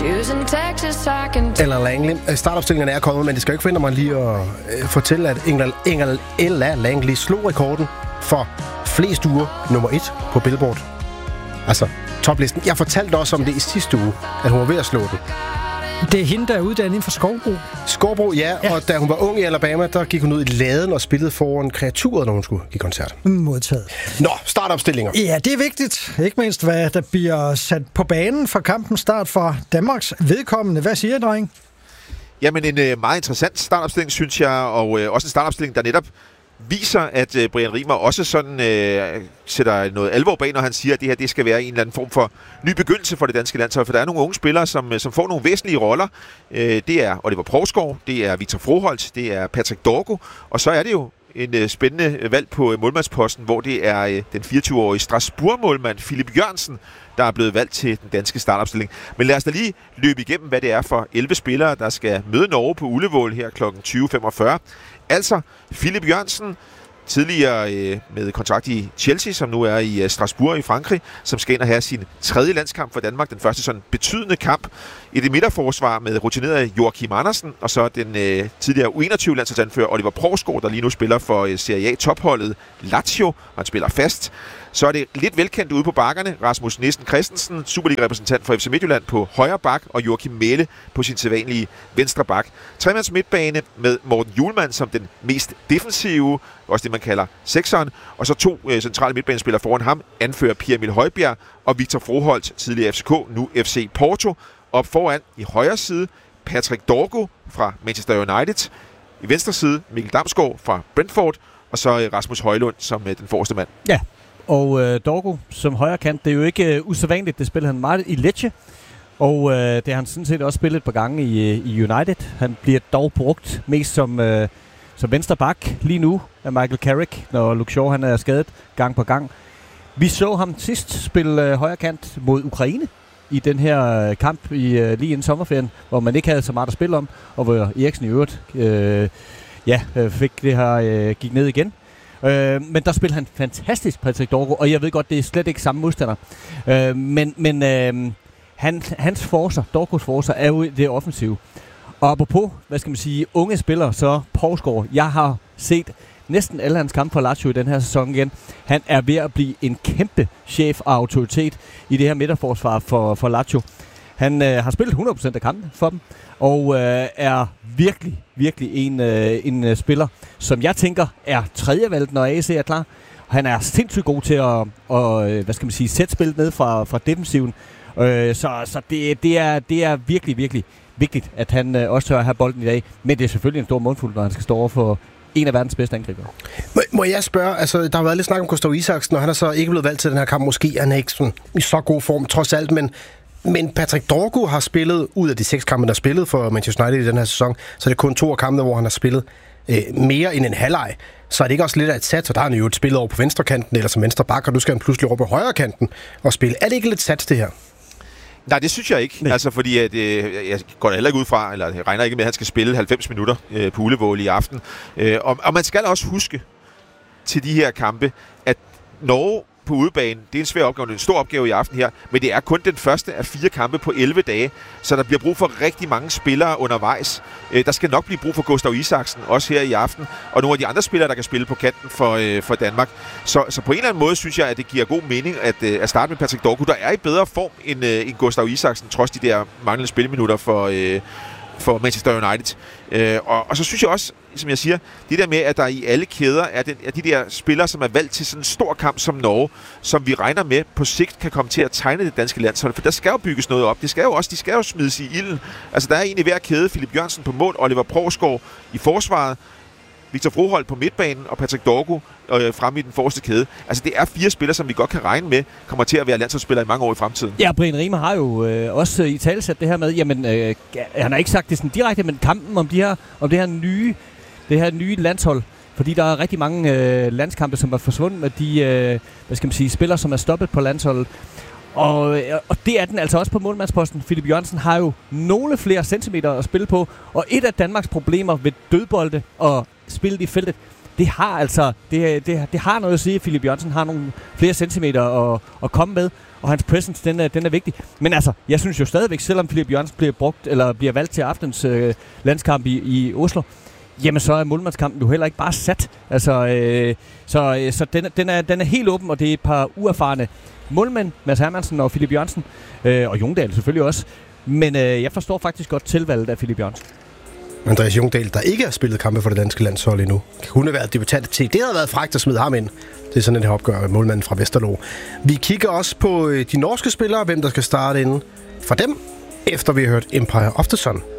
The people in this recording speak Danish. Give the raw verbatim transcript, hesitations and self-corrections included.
Eller Langley. Startopstillingen er kommet, men det skal jo ikke forhindre mig lige at øh, fortælle, at England, England Ella Langley slog rekorden for flest uger nummer et på Billboard. Altså, toplisten. Jeg fortalte også om det i sidste uge, at hun var ved at slå den. Det er hende, der er uddannet inden for Skovbro. Skovbro, ja, ja. Og da hun var ung i Alabama, der gik hun ud i laden og spillede foran kreaturet, når hun skulle give koncert. Modtaget. Nå, startopstillinger. Ja, det er vigtigt. Ikke mindst, hvad der bliver sat på banen for kampens start for Danmarks vedkommende. Hvad siger I, dreng? Jamen, en øh, meget interessant startopstilling, synes jeg, og øh, også en startopstilling, der netop viser, at øh, Brian Riemer også sådan øh, sætter noget alvor bag, når han siger, at det her det skal være en eller anden form for ny begyndelse for det danske landshold, for der er nogle unge spillere, som, som får nogle væsentlige roller. Øh, det er Oliver Provsgaard, det er Victor Froholt, det er Patrick Dorgo, og så er det jo en øh, spændende valg på øh, målmandsposten, hvor det er øh, den fireogtyve-årige Strasbourg-målmand Philip Jørgensen, der er blevet valgt til den danske startopstilling. Men lad os da lige løbe igennem, hvad det er for elleve spillere, der skal møde Norge på Ullevål her klokken tyve femogfyrre. Altså, Philip Jørgensen, tidligere øh, med kontrakt i Chelsea, som nu er i øh, Strasbourg i Frankrig, som skal ind og have sin tredje landskamp for Danmark, den første sådan betydende kamp i det midterforsvar med rutineret Joachim Andersen, og så den øh, tidligere U enogtyve-landsholdsanfører Oliver Provsgaard, der lige nu spiller for øh, Serie A-topholdet Lazio, og han spiller fast. Så er det lidt velkendt ude på bakkerne. Rasmus Nielsen Christensen, Superliga-repræsentant for F C Midtjylland på højre bak, og Joachim Mæhle på sin sædvanlige venstre bak. Tremands midtbane med Morten Hjulmand som den mest defensive, også det man kalder sekseren, og så to øh, centrale midtbanespillere foran ham, anfører Pierre Emil Højbjerg og Victor Froholt, tidligere F C K, nu F C Porto. Op foran i højre side, Patrick Dorgo fra Manchester United. I venstre side, Mikkel Damsgaard fra Brentford, og så øh, Rasmus Højlund som øh, den forreste mand. Ja. Og øh, Dorgo som højre kant, det er jo ikke øh, usædvanligt, det spiller han meget i Lecce. Og øh, det har han sådan set også spillet et par gange i, i United. Han bliver dog brugt mest som, øh, som venstre bak lige nu af Michael Carrick, når Luke Shaw han er skadet gang på gang. Vi så ham sidst spille øh, højre kant mod Ukraine i den her øh, kamp i, øh, lige inden sommerferien, hvor man ikke havde så meget at spille om, og hvor Eriksen i øvrigt øh, ja, fik det her, øh, gik ned igen. Øh, men der spiller han fantastisk, Patrick Dorgo, og jeg ved godt, det er slet ikke samme modstander. Øh, men men øh, han, hans forser, Dorgos forser, er jo det offensive. Og apropos, hvad skal man sige, unge spillere, så Provsgaard, jeg har set næsten alle hans kampe for Lazio i den her sæson igen. Han er ved at blive en kæmpe chef og autoritet i det her midterforsvar for, for Lazio. Han øh, har spillet hundrede procent af kampen for dem, og øh, er virkelig, virkelig en, øh, en øh, spiller, som jeg tænker er tredjevalgt, når A C er klar. Han er sindssygt god til at, og, øh, hvad skal man sige, sætte spillet ned fra, fra defensiven. Øh, så så det, det, er, det er virkelig, virkelig vigtigt, at han øh, også tør at have bolden i dag. Men det er selvfølgelig en stor mundfuld, når han skal stå over for en af verdens bedste angriber. Må, må jeg spørge, altså der har været lidt snak om Gustav Isaksen, og han er så ikke blevet valgt til den her kamp. Måske han er ikke sådan, i så god form, trods alt, men Men Patrick Dorgo har spillet, ud af de seks kampe, der har spillet for Manchester United i den her sæson, så er det kun to af kampene, hvor han har spillet øh, mere end en halvleg. Så er det ikke også lidt af et sats, og der har han jo et spillet over på venstrekanten, eller som venstre bak, og nu skal han pludselig over på højrekanten og spille. Er det ikke lidt sats, det her? Nej, det synes jeg ikke. Nej. Altså, fordi at, øh, jeg går da heller ikke ud fra, eller jeg regner ikke med, at han skal spille halvfems minutter øh, på Ullevål i aften. Øh, og, og man skal også huske til de her kampe, at Norge på udebane, det er en svær opgave, det er en stor opgave i aften her, men det er kun den første af fire kampe på elleve dage, så der bliver brug for rigtig mange spillere undervejs. Øh, der skal nok blive brug for Gustav Isaksen, også her i aften, og nogle af de andre spillere, der kan spille på kanten for, øh, for Danmark. Så, så på en eller anden måde synes jeg, at det giver god mening at, øh, at starte med Patrick Dorgo, der er i bedre form end, øh, end Gustav Isaksen, trods de der manglende spilminutter for, øh, for Manchester United. Øh, og, og så synes jeg også, som jeg siger, det der med, at der i alle kæder er, den, er de der spillere, som er valgt til sådan en stor kamp som Norge, som vi regner med på sigt kan komme til at tegne det danske landshold. For der skal jo bygges noget op. Det skal jo også, de skal jo smides i ilden. Altså, der er en i hver kæde. Philip Jørgensen på mål, Oliver Provsgaard i forsvaret, Victor Froholt på midtbanen og Patrick Dorgo øh, fremme i den forreste kæde. Altså, det er fire spillere, som vi godt kan regne med, kommer til at være landsholdsspillere i mange år i fremtiden. Ja, Brian Riemer har jo øh, også i talesat det her med, jamen, øh, han har ikke sagt det sådan direkte, men kampen om, de her, om det her nye det her nye landshold, fordi der er rigtig mange øh, landskampe, som er forsvundet af de øh, hvad skal man sige, spillere, som er stoppet på landsholdet. Og, og det er den altså også på målmandsposten. Philip Jørgensen har jo nogle flere centimeter at spille på, og et af Danmarks problemer ved dødbolde og spillet i feltet, det har altså det, det, det har noget at sige, at Philip Jørgensen har nogle flere centimeter at, at komme med, og hans presence, den er, den er vigtig. Men altså, jeg synes jo stadigvæk, selvom Philip Jørgensen bliver brugt, eller bliver valgt til aftens øh, landskamp i, i Oslo, jamen så er målmandskampen jo heller ikke bare sat. Altså, øh, så øh, så den, den, er, den er helt åben, og det er et par uerfarne målmænd, Mads Hermansen og Philip Jørgensen, øh, og Jungdahl selvfølgelig også. Men øh, jeg forstår faktisk godt tilvalget af Philip Jørgensen. Andreas Jungdahl, der ikke har spillet kampe for det danske landshold endnu, kunne have været debutant til. Det havde været frækt at smide ham ind. Det er sådan et her opgør med målmanden fra Vesterlo. Vi kigger også på de norske spillere, hvem der skal starte inden for dem, efter vi har hørt Empire of the Sun.